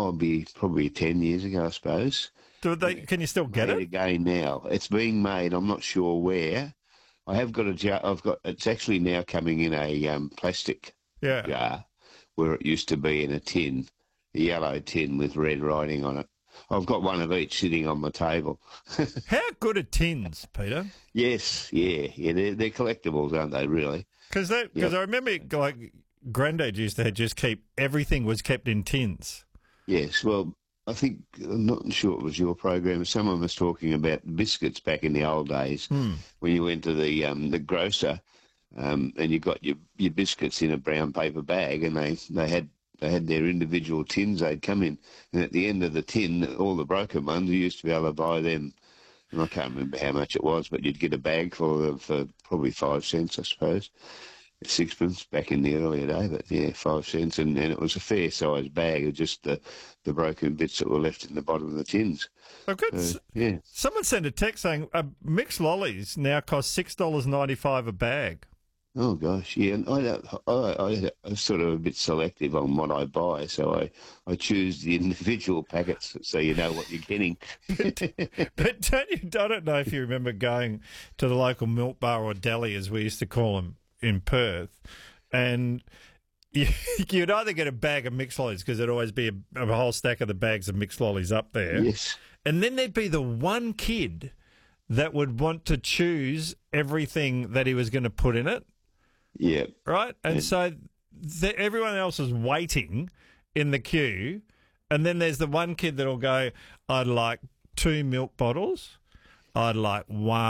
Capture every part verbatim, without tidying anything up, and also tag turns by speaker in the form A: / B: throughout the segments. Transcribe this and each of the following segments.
A: oh, it'll be probably ten years ago, I suppose.
B: Do they? Can you still get
A: Made
B: it?
A: again now. It's being made. I'm not sure where. I have got a jar. I've got. It's actually now coming in a um, plastic
B: Yeah.
A: jar, where it used to be in a tin, a yellow tin with red writing on it. I've got one of each sitting on my table.
B: How good are tins, Peter?
A: Yes, yeah, yeah. They're, they're collectibles, aren't they? Really?
B: Because because
A: Yep.
B: I remember like Grandad used to just keep everything was kept in tins.
A: Yes. Well, I think I'm not sure it was your program. Someone was talking about biscuits back in the old days
B: Hmm.
A: when you went to the um, the grocer um, and you got your, your biscuits in a brown paper bag, and they, they had they had their individual tins they'd come in, and at the end of the tin, all the broken ones, you used to be able to buy them. And I can't remember how much it was, but you'd get a bag full of them for probably five cents, I suppose. Sixpence back in the earlier day, but yeah, five cents, and, and it was a fair sized bag of just the, the broken bits that were left in the bottom of the tins.
B: I've got
A: So, yeah.
B: someone sent a text saying uh, mixed lollies now cost six dollars ninety five a bag.
A: Oh gosh, yeah. And I, don't, I, I, I'm sort of a bit selective on what I buy, so I, I choose the individual packets so you know what you're getting.
B: But don't you? I don't know if you remember going to the local milk bar or deli, as we used to call them in Perth, and you, you'd either get a bag of mixed lollies because there'd always be a, a whole stack of the bags of mixed lollies up there,
A: Yes.
B: and then there'd be the one kid that would want to choose everything that he was going to put in it,
A: Yeah.
B: right? And so the, everyone else is waiting in the queue, and then there's the one kid that'll go, "I'd like two milk bottles, I'd like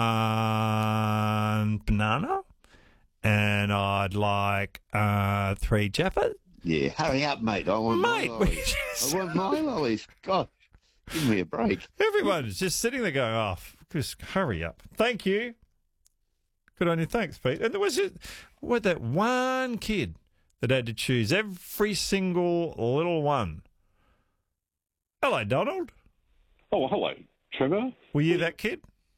B: one banana, and I'd like uh, three Jaffas."
A: Yeah. Hurry up, mate. I want
B: Mate,
A: my
B: we
A: lollies.
B: just-
A: I want my lollies. Gosh, give me a break.
B: Everyone's just sitting there going, "Oh, f- just hurry up." Thank you. Good on you. Thanks, Pete. And there was just, what, that one kid that had to choose every single little one. Hello, Donald.
C: Oh, hello, Trevor.
B: Were you that kid?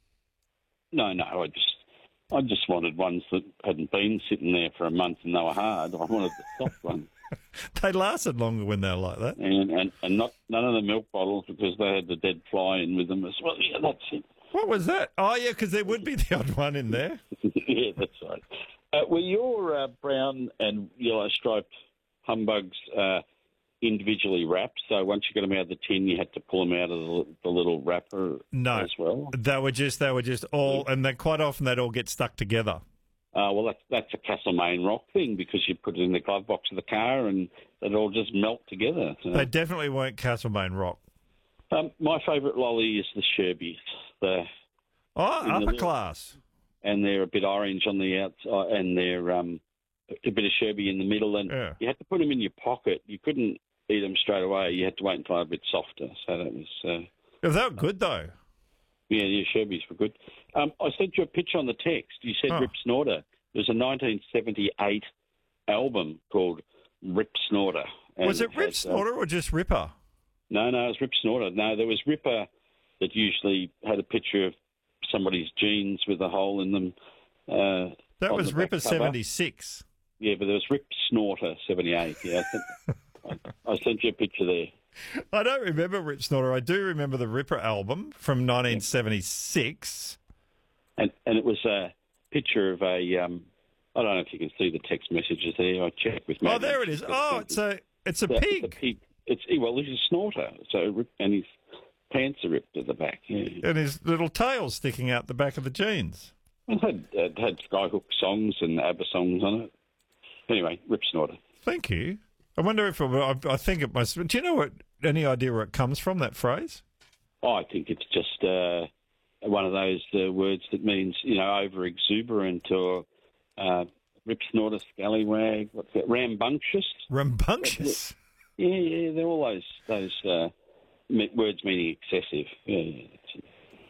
C: No, no, I just, I just wanted ones that hadn't been sitting there for a month and they were hard. I wanted the soft ones,
B: They lasted longer when they were like that.
C: and and, and not none of the milk bottles because they had the dead fly in with them as well. Yeah, that's it.
B: What was that? Oh, yeah, because there would be the odd one in there.
C: Yeah, that's right. Uh, were your uh, brown and yellow striped humbugs uh, individually wrapped? So once you got them out of the tin, you had to pull them out of the, the little wrapper
B: No.
C: as well?
B: They were just, they were just all, and then quite often they'd all get stuck together.
C: Uh, well, that's, that's a Castlemaine rock thing because you put it in the glove box of the car and it all just melt together. So,
B: They definitely weren't Castlemaine Rock.
C: um, my favourite lolly is the Sherbies. The,
B: Oh,
C: In the
B: upper
C: little-
B: class.
C: and they're a bit orange on the outside and they're um, a bit of Sherby in the middle. And
B: Yeah.
C: you had to put them in your pocket. You couldn't eat them straight away. You had to wait until they were a bit softer. So that was... Uh,
B: Yeah, they were good, though.
C: Yeah, yeah, Sherbies were good. Um, I sent you a picture on the text. You said
B: Oh.
C: Rip Snorter. There's a nineteen seventy-eight album called Rip Snorter. and
B: Was it Rip
C: had, uh,
B: Snorter or just Ripper?
C: no, no, it was Rip Snorter. No, there was Ripper that usually had a picture of somebody's jeans with a hole in them. Uh,
B: That
C: on
B: was
C: the back
B: Ripper
C: cover.
B: seventy-six.
C: Yeah, but there was Rip Snorter seventy-eight. Yeah, I, sent, I, I sent you a picture there.
B: I don't remember Rip Snorter. I do remember the Ripper album from nineteen seventy-six.
C: And and it was a picture of a, um, I don't know if you can see the text messages there. I checked with
B: Oh,
C: Matt.
B: there it is. Oh, it's a it's a
C: Yeah,
B: pig.
C: It's a pig. It's, well, he's a snorter, so Rip- and his pants are ripped at the back. Yeah.
B: And his little tail sticking out the back of the jeans.
C: It had, it had Skyhook songs and ABBA songs on it. Anyway, Rip Snorter.
B: Thank you. I wonder if it, I, I think it must. Do you know what? Any idea where it comes from? That phrase?
C: Oh, I think it's just uh, one of those uh, words that means, you know, over exuberant or uh, Rip Snorter, scallywag, what's that, rambunctious.
B: Rambunctious.
C: Yeah, yeah, they're all those those uh, me- words meaning excessive. Yeah, yeah. That's it.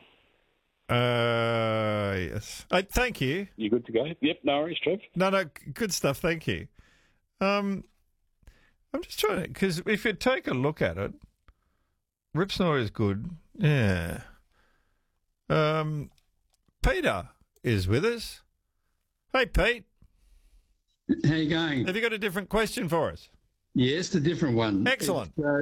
B: Uh, yes. Uh, thank you.
C: You good to go? Yep, no worries, Trev.
B: No, no, good stuff. Thank you. Um, I'm just trying to, because if you take a look at it, Rip Snorter is good. Yeah. Um, Peter is with us. Hey, Pete,
D: How you going?
B: have you got a different question for us?
D: Yes, a different one.
B: Excellent.
D: It's, uh,